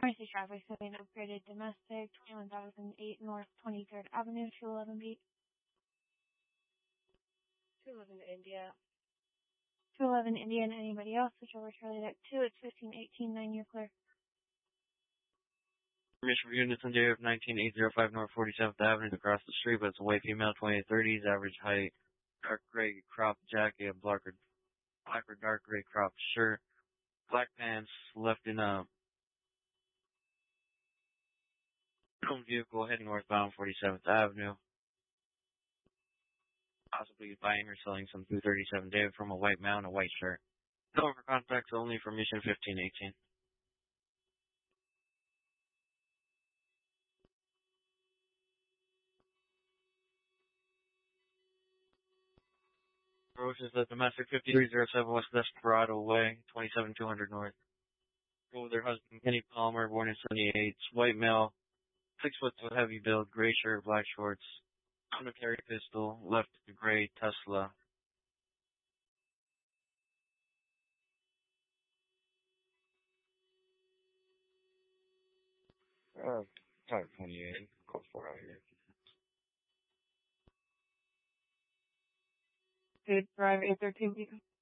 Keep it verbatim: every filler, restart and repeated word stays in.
Mercy traffic having upgraded domestic, twenty-one thousand eight North twenty-third Avenue, two eleven beat. two eleven India. two eleven Indian, anybody else? Switch over Charlie Deck two, it's fifteen eighteen, nine, you're clear. Permission for units on J F nineteen eight oh five North forty-seventh Avenue across the street, but it's a white female, twenty-eight thirties, average height, dark gray crop jacket, black or, black or dark gray crop shirt, black pants, left in a vehicle heading northbound forty-seventh Avenue. Possibly buying or selling some two thirty-seven David from a white male in a white shirt. No for contacts only for mission fifteen eighteen. Approach is the domestic fifty-three oh seven West Desperado Way, twenty-seven two hundred North. Go with their husband, Kenny Palmer, born in seventy-eight, white male, six foot two, heavy build, gray shirt, black shorts, on a carry pistol, left gray Tesla. Uh, type twenty-eight, call for out here. Good drive eight thirteen beacon.